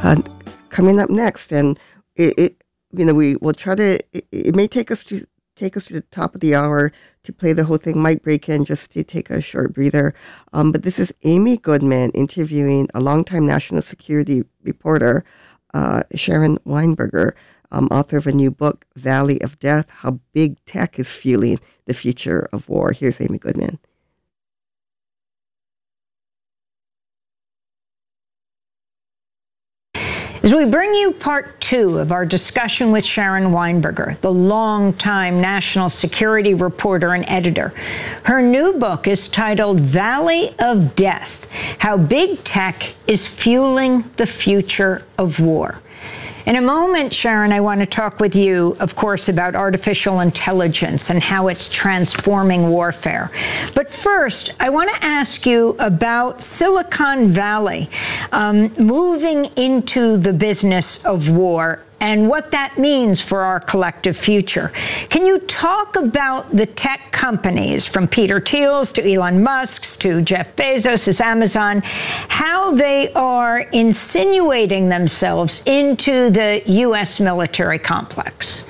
coming up next, and we will try to. It may take us to the top of the hour to play the whole thing. Might break in just to take a short breather. But this is Amy Goodman interviewing a longtime national security reporter, Sharon Weinberger, author of a new book, Valley of Death: How Big Tech is Fueling the Future of War. Here's Amy Goodman. As we bring you part 2 of our discussion with Sharon Weinberger, the longtime national security reporter and editor. Her new book is titled Valley of Death: How Big Tech is Fueling the Future of War. In a moment, Sharon, I want to talk with you, of course, about artificial intelligence and how it's transforming warfare. But first, I want to ask you about Silicon Valley moving into the business of war and what that means for our collective future. Can you talk about the tech companies, from Peter Thiel's to Elon Musk's to Jeff Bezos's Amazon, how they are insinuating themselves into the U.S. military complex?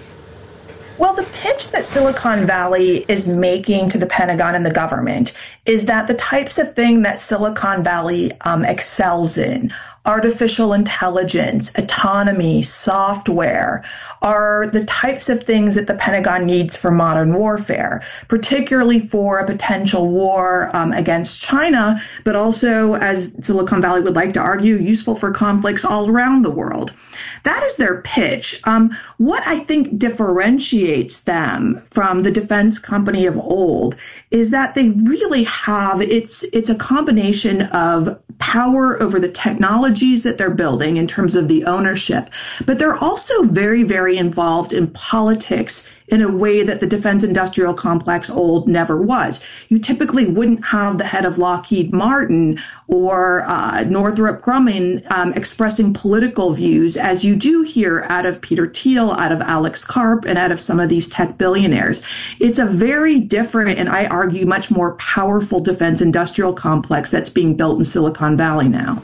Well, the pitch that Silicon Valley is making to the Pentagon and the government is that the types of thing that Silicon Valley excels in, artificial intelligence, autonomy, software, are the types of things that the Pentagon needs for modern warfare, particularly for a potential war against China, but also, as Silicon Valley would like to argue, useful for conflicts all around the world. That is their pitch. What I think differentiates them from the defense company of old is that they really have, it's a combination of power over the technologies that they're building in terms of the ownership, but they're also very, very involved in politics in a way that the defense industrial complex old never was. You typically wouldn't have the head of Lockheed Martin or Northrop Grumman expressing political views as you do here out of Peter Thiel, out of Alex Karp, and out of some of these tech billionaires. It's a very different, and I argue much more powerful defense industrial complex that's being built in Silicon Valley now.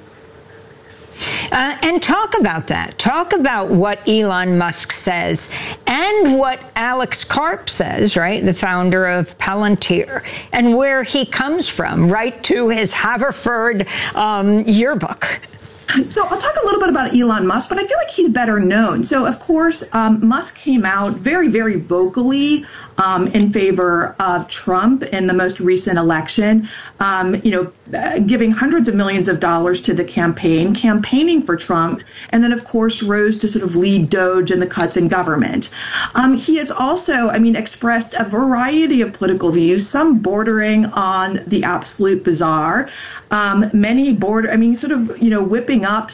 And talk about that. Talk about what Elon Musk says and what Alex Karp says, right, the founder of Palantir, and where he comes from, right to his Haverford yearbook. So I'll talk a little bit about Elon Musk, but I feel like he's better known. So, of course, Musk came out very, very vocally in favor of Trump in the most recent election, giving hundreds of millions of dollars to the campaign, campaigning for Trump, and then, of course, rose to sort of lead DOGE and the cuts in government. He has also, expressed a variety of political views, some bordering on the absolute bizarre, many whipping up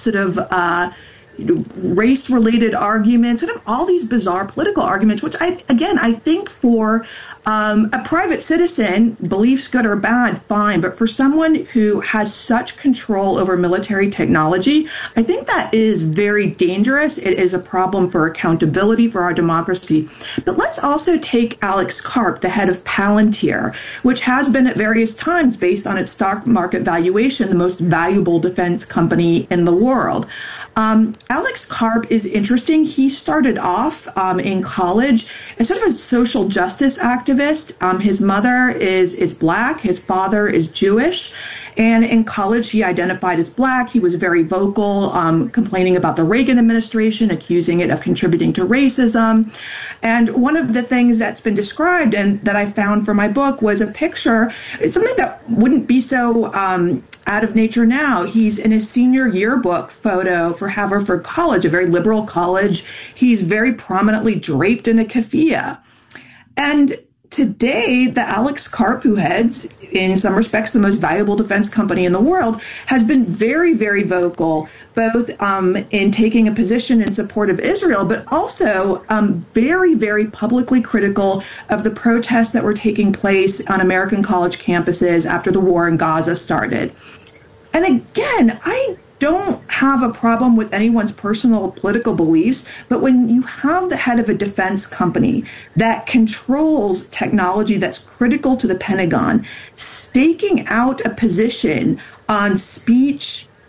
race-related arguments, all these bizarre political arguments, which I think for a private citizen, beliefs good or bad, fine. But for someone who has such control over military technology, I think that is very dangerous. It is a problem for accountability for our democracy. But let's also take Alex Karp, the head of Palantir, which has been at various times, based on its stock market valuation, the most valuable defense company in the world. Alex Karp is interesting. He started off in college as sort of a social justice activist. His mother is Black. His father is Jewish. And in college, he identified as Black. He was very vocal, complaining about the Reagan administration, accusing it of contributing to racism. And one of the things that's been described and that I found for my book was a picture, something that wouldn't be so out of nature now. He's in his senior yearbook photo for Haverford College, a very liberal college. He's very prominently draped in a keffiyeh. And today, the Alex Karp, who heads, in some respects, the most valuable defense company in the world, has been very, very vocal, both in taking a position in support of Israel, but also very, very publicly critical of the protests that were taking place on American college campuses after the war in Gaza started. And again, I don't have a problem with anyone's personal political beliefs, but when you have the head of a defense company that controls technology that's critical to the Pentagon, staking out a position on speech,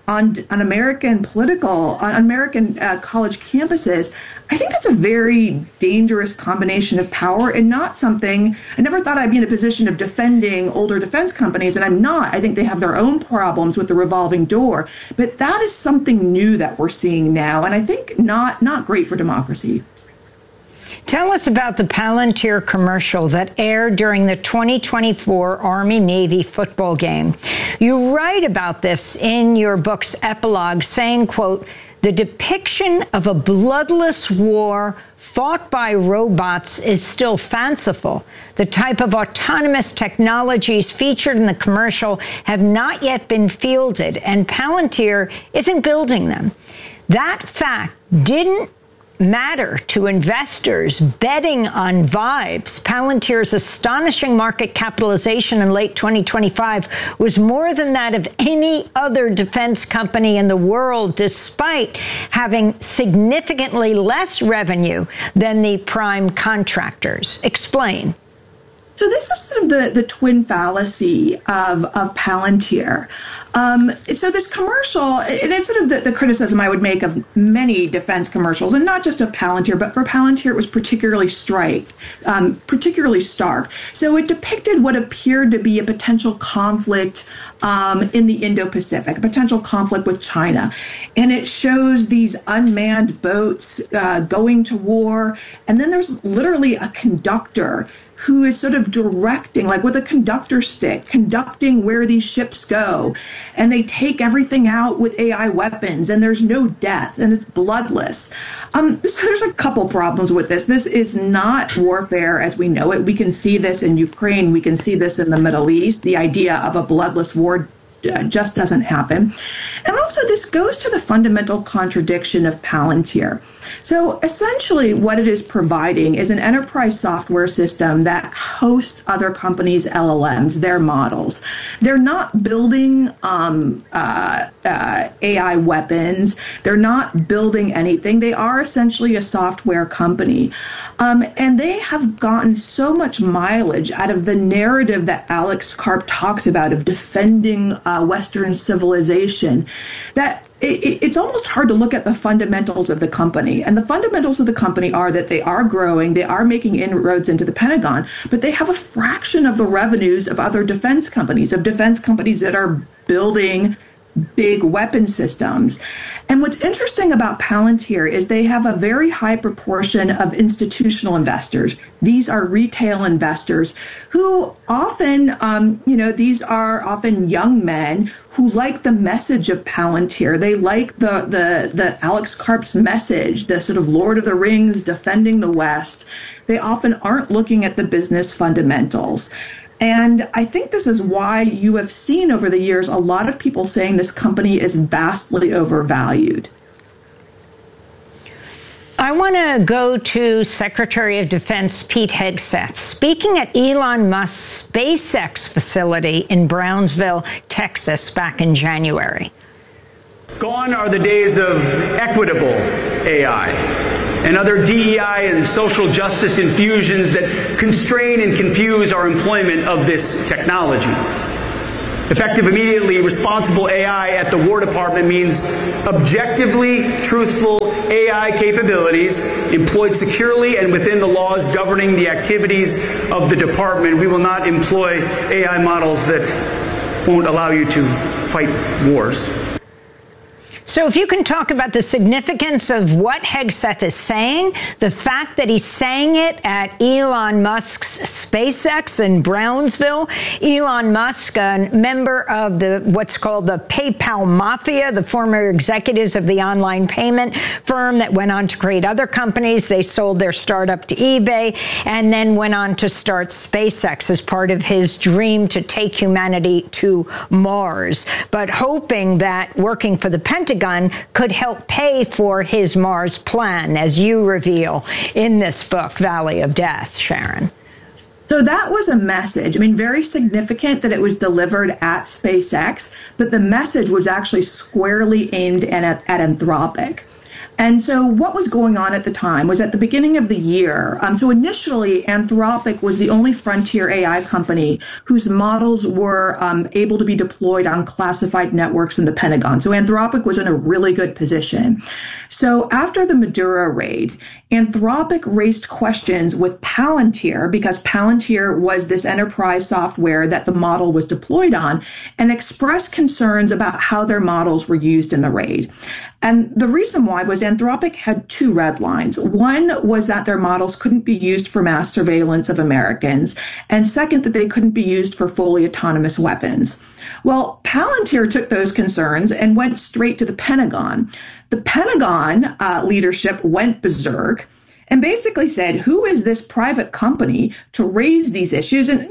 on American college campuses, I think that's a very dangerous combination of power and not something. I never thought I'd be in a position of defending older defense companies, and I'm not. I think they have their own problems with the revolving door, but that is something new that we're seeing now, and I think not great for democracy. Tell us about the Palantir commercial that aired during the 2024 Army-Navy football game. You write about this in your book's epilogue, saying, quote, "The depiction of a bloodless war fought by robots is still fanciful. The type of autonomous technologies featured in the commercial have not yet been fielded, and Palantir isn't building them." That fact didn't matter to investors betting on vibes. Palantir's astonishing market capitalization in late 2025 was more than that of any other defense company in the world, despite having significantly less revenue than the prime contractors. Explain. So this is sort of the twin fallacy of Palantir. So this commercial, and it's sort of the criticism I would make of many defense commercials, and not just of Palantir, but for Palantir it was particularly stark. So it depicted what appeared to be a potential conflict in the Indo-Pacific, a potential conflict with China. And it shows these unmanned boats going to war, and then there's literally a conductor who is sort of directing, like with a conductor stick, conducting where these ships go. And they take everything out with AI weapons, and there's no death, and it's bloodless. So there's a couple problems with this. This is not warfare as we know it. We can see this in Ukraine. We can see this in the Middle East. The idea of a bloodless war just doesn't happen. And also this goes to the fundamental contradiction of Palantir. So essentially what it is providing is an enterprise software system that hosts other companies' LLMs, their models. They're not building AI weapons. They're not building anything. They are essentially a software company. And they have gotten so much mileage out of the narrative that Alex Karp talks about of defending Western civilization, that it's almost hard to look at the fundamentals of the company. And the fundamentals of the company are that they are growing, they are making inroads into the Pentagon, but they have a fraction of the revenues of other defense companies that are building big weapon systems. And what's interesting about Palantir is they have a very high proportion of institutional investors. These are retail investors who often, these are often young men who like the message of Palantir. They like the Alex Karp's message, the sort of Lord of the Rings, defending the West. They often aren't looking at the business fundamentals. And I think this is why you have seen over the years a lot of people saying this company is vastly overvalued. I want to go to Secretary of Defense Pete Hegseth speaking at Elon Musk's SpaceX facility in Brownsville, Texas, back in January. Gone are the days of equitable AI and other DEI and social justice infusions that constrain and confuse our employment of this technology. Effective, immediately responsible AI at the War Department means objectively truthful AI capabilities employed securely and within the laws governing the activities of the department. We will not employ AI models that won't allow you to fight wars. So if you can talk about the significance of what Hegseth is saying, the fact that he's saying it at Elon Musk's SpaceX in Brownsville. Elon Musk, a member of what's called the PayPal Mafia, the former executives of the online payment firm that went on to create other companies. They sold their startup to eBay and then went on to start SpaceX as part of his dream to take humanity to Mars, but hoping that working for the Pentagon could help pay for his Mars plan, as you reveal in this book, Valley of Death, Sharon. So that was a message. I mean, very significant that it was delivered at SpaceX, but the message was actually squarely aimed at Anthropic. And so what was going on at the time was at the beginning of the year. So initially, Anthropic was the only frontier AI company whose models were able to be deployed on classified networks in the Pentagon. So Anthropic was in a really good position. So after the Maduro raid, Anthropic raised questions with Palantir because Palantir was this enterprise software that the model was deployed on, and expressed concerns about how their models were used in the raid. And the reason why was Anthropic had two red lines. One was that their models couldn't be used for mass surveillance of Americans, and second, that they couldn't be used for fully autonomous weapons. Well, Palantir took those concerns and went straight to the Pentagon. The Pentagon leadership went berserk and basically said, who is this private company to raise these issues? And,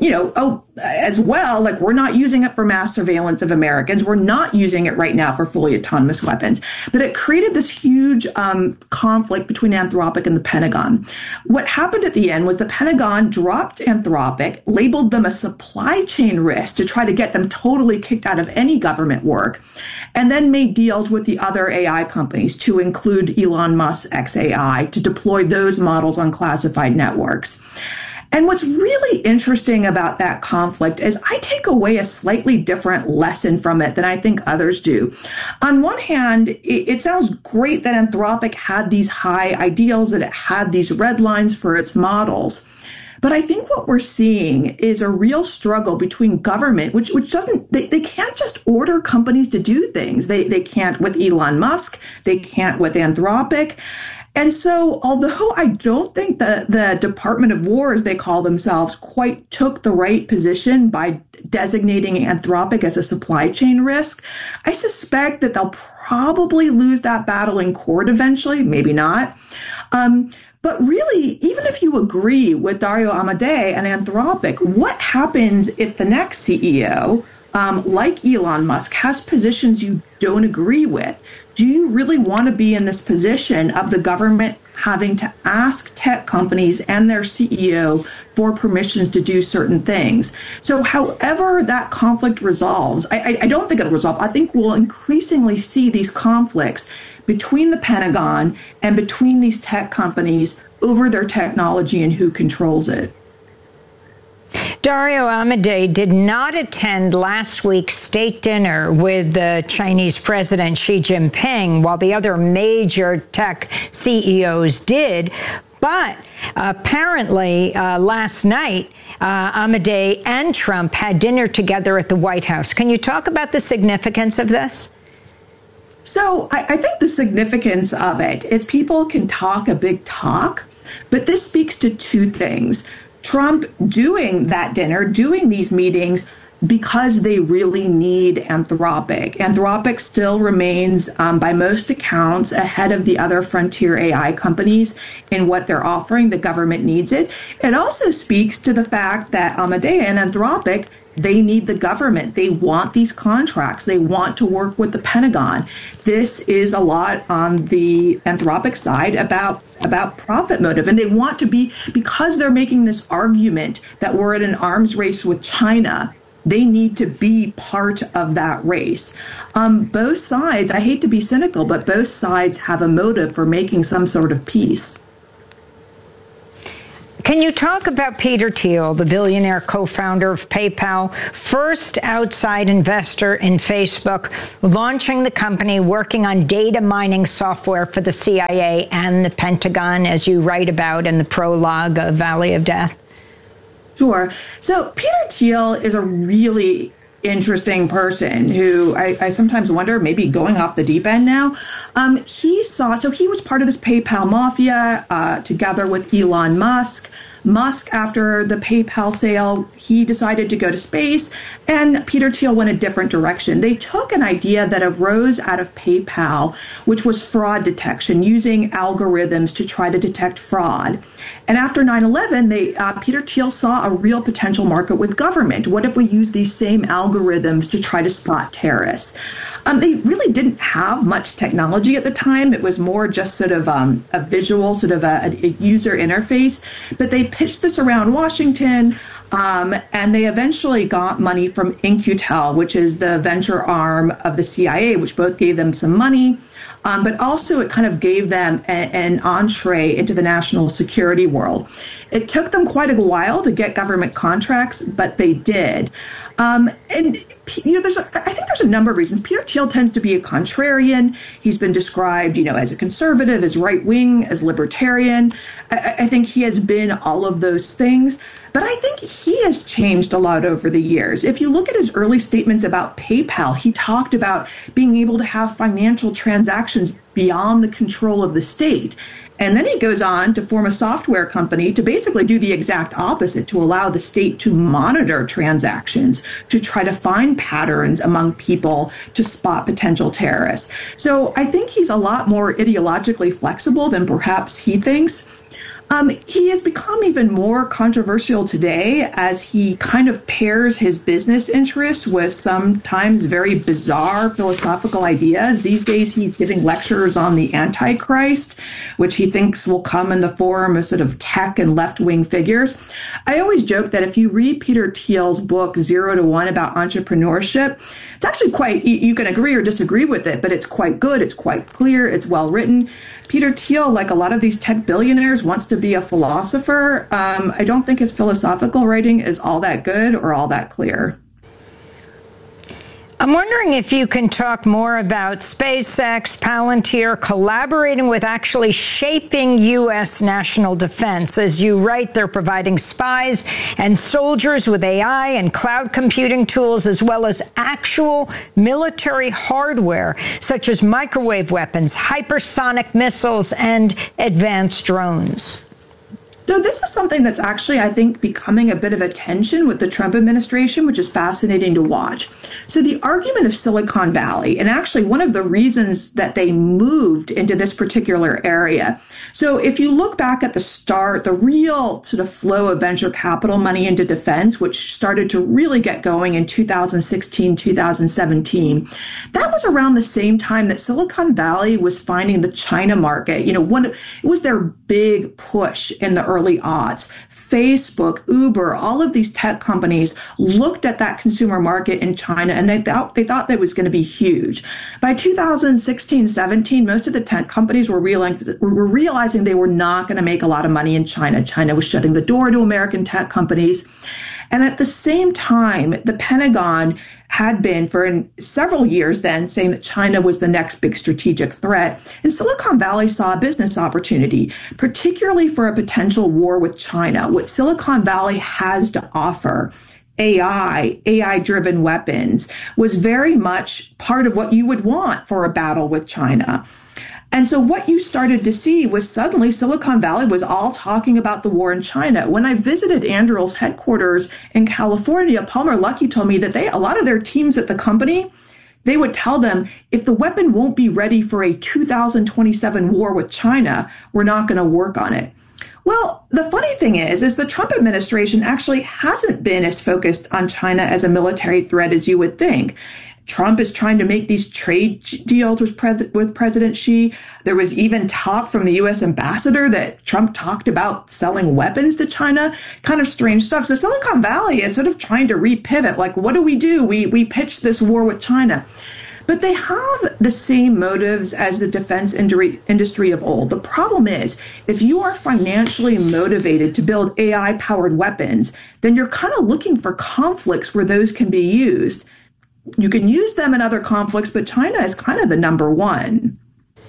as well, like, we're not using it for mass surveillance of Americans. We're not using it right now for fully autonomous weapons. But it created this huge conflict between Anthropic and the Pentagon. What happened at the end was the Pentagon dropped Anthropic, labeled them a supply chain risk to try to get them totally kicked out of any government work, and then made deals with the other AI companies, to include Elon Musk's xAI, to deploy those models on classified networks. And what's really interesting about that conflict is I take away a slightly different lesson from it than I think others do. On one hand, it sounds great that Anthropic had these high ideals, that it had these red lines for its models. But I think what we're seeing is a real struggle between government, which doesn't, they can't just order companies to do things. They can't with Elon Musk. They can't with Anthropic. And so, although I don't think the Department of War, as they call themselves, quite took the right position by designating Anthropic as a supply chain risk, I suspect that they'll probably lose that battle in court eventually, maybe not. But really, even if you agree with Dario Amodei and Anthropic, what happens if the next CEO, like Elon Musk, has positions you don't agree with? Do you really want to be in this position of the government having to ask tech companies and their CEO for permissions to do certain things? So however that conflict resolves, I don't think it'll resolve. I think we'll increasingly see these conflicts between the Pentagon and between these tech companies over their technology and who controls it. Dario Amodei did not attend last week's state dinner with the Chinese President Xi Jinping, while the other major tech CEOs did. But apparently last night, Amodei and Trump had dinner together at the White House. Can you talk about the significance of this? So I think the significance of it is people can talk a big talk, but this speaks to two things. Trump doing that dinner, doing these meetings, because they really need Anthropic. Anthropic still remains, by most accounts, ahead of the other frontier AI companies in what they're offering. The government needs it. It also speaks to the fact that Amodei and Anthropic, they need the government. They want these contracts. They want to work with the Pentagon. This is a lot on the Anthropic side about profit motive. And they want to be, because they're making this argument that we're in an arms race with China, they need to be part of that race. Both sides, I hate to be cynical, but both sides have a motive for making some sort of peace. Can you talk about Peter Thiel, the billionaire co-founder of PayPal, first outside investor in Facebook, launching the company, working on data mining software for the CIA and the Pentagon, as you write about in the prologue of Valley of Death? Sure. So Peter Thiel is a really interesting person who I sometimes wonder, maybe going off the deep end now. He was part of this PayPal mafia together with Elon Musk. Musk, after the PayPal sale, he decided to go to space, and Peter Thiel went a different direction. They took an idea that arose out of PayPal, which was fraud detection, using algorithms to try to detect fraud. And after 9/11, Peter Thiel saw a real potential market with government. What if we use these same algorithms to try to spot terrorists? They really didn't have much technology at the time. It was more just sort of a visual, sort of a user interface. But they pitched this around Washington. And they eventually got money from In-Q-Tel, which is the venture arm of the CIA, which both gave them some money. But also it kind of gave them an entree into the national security world. It took them quite a while to get government contracts, but they did. And you know, I think there's a number of reasons. Peter Thiel tends to be a contrarian. He's been described, you know, as a conservative, as right wing, as libertarian. I think he has been all of those things. But I think he has changed a lot over the years. If you look at his early statements about PayPal, he talked about being able to have financial transactions beyond the control of the state. And then he goes on to form a software company to basically do the exact opposite, to allow the state to monitor transactions, to try to find patterns among people, to spot potential terrorists. So I think he's a lot more ideologically flexible than perhaps he thinks. He has become even more controversial today as he kind of pairs his business interests with sometimes very bizarre philosophical ideas. These days, he's giving lectures on the Antichrist, which he thinks will come in the form of sort of tech and left-wing figures. I always joke that if you read Peter Thiel's book, 0 to 1 about entrepreneurship, it's actually quite, you can agree or disagree with it, but it's quite good. It's quite clear. It's well written. Peter Thiel, like a lot of these tech billionaires, wants to be a philosopher. I don't think his philosophical writing is all that good or all that clear. I'm wondering if you can talk more about SpaceX, Palantir collaborating with actually shaping U.S. national defense. As you write, they're providing spies and soldiers with AI and cloud computing tools, as well as actual military hardware, such as microwave weapons, hypersonic missiles, and advanced drones. So this is something that's actually, I think, becoming a bit of a tension with the Trump administration, which is fascinating to watch. So the argument of Silicon Valley, and actually one of the reasons that they moved into this particular area. So if you look back at the start, the real sort of flow of venture capital money into defense, which started to really get going in 2016, 2017, that was around the same time that Silicon Valley was finding the China market. You know, it was their big push in the early aughts. Facebook, Uber, all of these tech companies looked at that consumer market in China and they thought that was going to be huge. By 2016, 17, most of the tech companies were realizing they were not going to make a lot of money in China. China was shutting the door to American tech companies. And at the same time, the Pentagon had been for several years then saying that China was the next big strategic threat. And Silicon Valley saw a business opportunity, particularly for a potential war with China. What Silicon Valley has to offer, AI-driven weapons, was very much part of what you would want for a battle with China. And so what you started to see was suddenly Silicon Valley was all talking about the war in China. When I visited Anduril's headquarters in California, Palmer Luckey told me that a lot of their teams at the company, they would tell them, if the weapon won't be ready for a 2027 war with China, we're not going to work on it. Well, the funny thing is the Trump administration actually hasn't been as focused on China as a military threat as you would think. Trump is trying to make these trade deals with President Xi. There was even talk from the U.S. ambassador that Trump talked about selling weapons to China. Kind of strange stuff. So Silicon Valley is sort of trying to repivot. Like, what do? We pitched this war with China. But they have the same motives as the defense industry of old. The problem is, if you are financially motivated to build AI-powered weapons, then you're kind of looking for conflicts where those can be used. You can use them in other conflicts, but China is kind of the number one.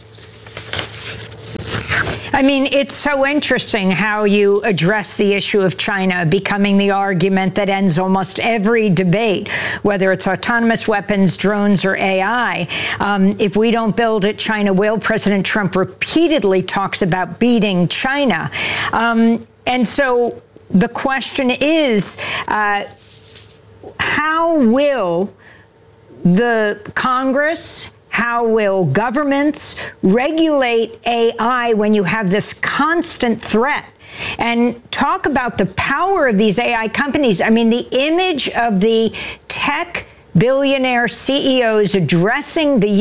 I mean, it's so interesting how you address the issue of China becoming the argument that ends almost every debate, whether it's autonomous weapons, drones, or AI. If we don't build it, China will. President Trump repeatedly talks about beating China. And so the question is, how will the Congress, how will governments regulate AI when you have this constant threat? And talk about the power of these AI companies. I mean, the image of the tech billionaire CEOs addressing the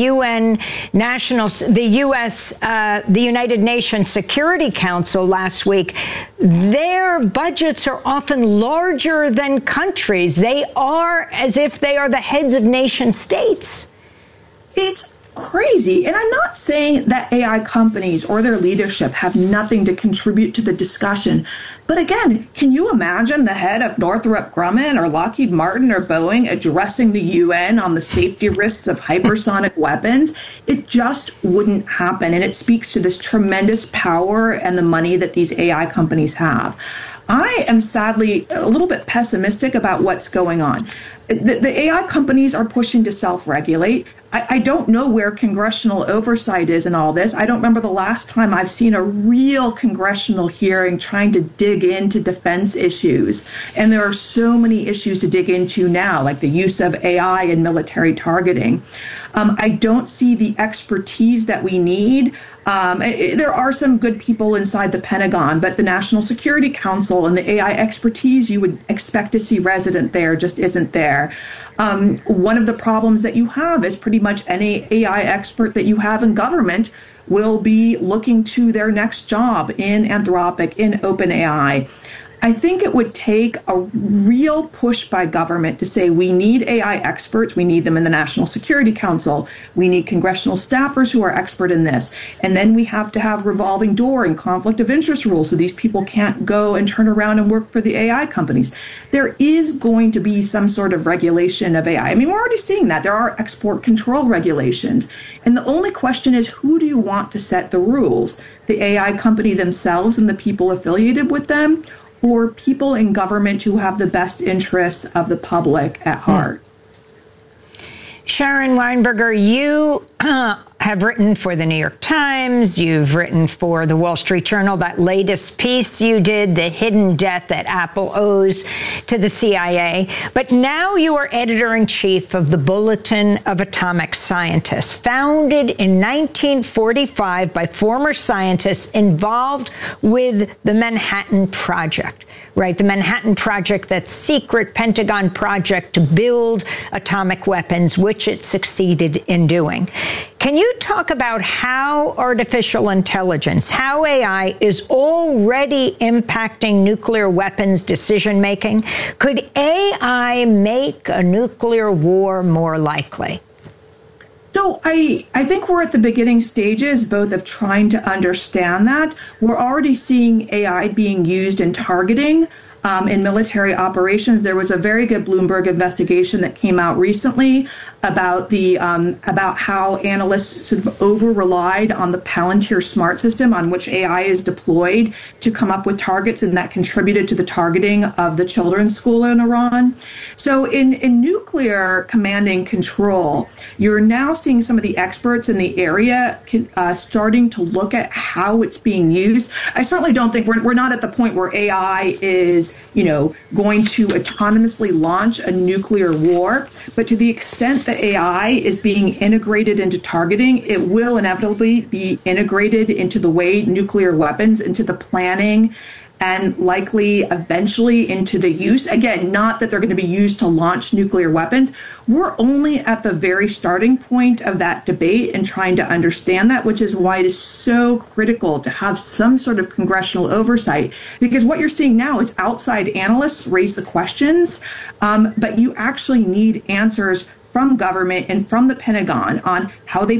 United Nations Security Council last week, their budgets are often larger than countries. They are as if they are the heads of nation states. It's crazy. And I'm not saying that AI companies or their leadership have nothing to contribute to the discussion. But again, can you imagine the head of Northrop Grumman or Lockheed Martin or Boeing addressing the UN on the safety risks of hypersonic weapons? It just wouldn't happen. And it speaks to this tremendous power and the money that these AI companies have. I am sadly a little bit pessimistic about what's going on. The AI companies are pushing to self-regulate. I don't know where congressional oversight is in all this. I don't remember the last time I've seen a real congressional hearing trying to dig into defense issues. And there are so many issues to dig into now, like the use of AI in military targeting. I don't see the expertise that we need. There are some good people inside the Pentagon, but the National Security Council and the AI expertise you would expect to see resident there just isn't there. One of the problems that you have is pretty much any AI expert that you have in government will be looking to their next job in Anthropic, in OpenAI. I think it would take a real push by government to say we need AI experts. We need them in the National Security Council. We need congressional staffers who are expert in this. And then we have to have revolving door and conflict of interest rules so these people can't go and turn around and work for the AI companies. There is going to be some sort of regulation of AI. I mean, we're already seeing that. There are export control regulations. And the only question is, who do you want to set the rules? The AI company themselves and the people affiliated with them, or people in government who have the best interests of the public at heart? Sharon Weinberger, you have written for the New York Times. You've written for the Wall Street Journal. That latest piece you did, The Hidden Debt That Apple Owes to the CIA. But now you are editor-in-chief of the Bulletin of Atomic Scientists, founded in 1945 by former scientists involved with the Manhattan Project. Right, the Manhattan Project, that secret Pentagon project to build atomic weapons, which it succeeded in doing. Can you talk about how artificial intelligence, how AI is already impacting nuclear weapons decision-making? Could AI make a nuclear war more likely? So I think we're at the beginning stages, both of trying to understand that. We're already seeing AI being used in targeting in military operations. There was a very good Bloomberg investigation that came out recently about how analysts sort of over-relied on the Palantir Smart system on which AI is deployed to come up with targets, and that contributed to the targeting of the children's school in Iran. So in nuclear command and control, you're now seeing some of the experts in the area starting to look at how it's being used. I certainly don't think we're not at the point where AI is, going to autonomously launch a nuclear war, but to the extent that AI is being integrated into targeting, it will inevitably be integrated into the way nuclear weapons, into the planning, and likely eventually into the use. Again, not that they're going to be used to launch nuclear weapons. We're only at the very starting point of that debate and trying to understand that, which is why it is so critical to have some sort of congressional oversight. Because what you're seeing now is outside analysts raise the questions, but you actually need answers from government and from the Pentagon on how they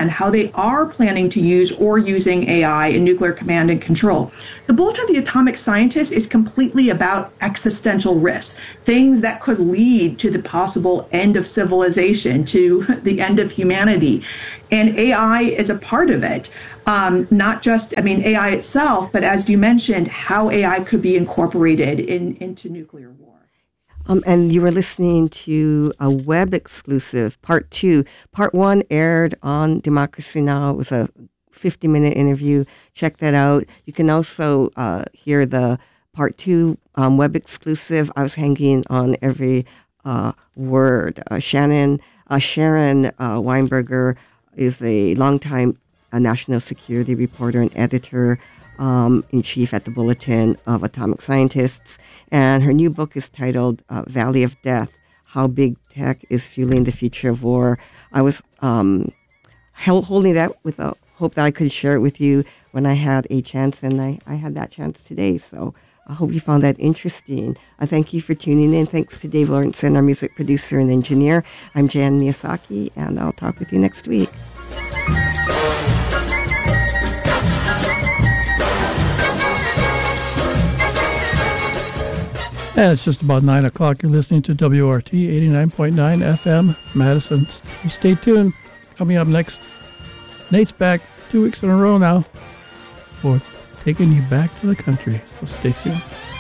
are planning to use or using AI in nuclear command and control. The Bulletin of the Atomic Scientist is completely about existential risks, things that could lead to the possible end of civilization, to the end of humanity. And AI is a part of it. Not just, AI itself, but as you mentioned, how AI could be incorporated into nuclear war. And you were listening to a web exclusive, part 2. Part 1 aired on Democracy Now! It was a 50-minute interview. Check that out. You can also hear the part 2 web exclusive. I was hanging on every word. Sharon Weinberger is a longtime national security reporter and editor in chief at the Bulletin of Atomic Scientists. And her new book is titled Valley of Death, how big tech is fueling the future of war. I was holding that with a hope that I could share it with you when I had a chance, and I had that chance today. So I hope you found that interesting. I thank you for tuning in. Thanks to Dave Lawrenson, our music producer and engineer. I'm Jan Miyazaki, and I'll talk with you next week. And it's just about 9 o'clock. You're listening to WRT 89.9 FM, Madison. Stay tuned. Coming up next, Nate's back 2 weeks in a row now for taking you back to the country. So stay tuned.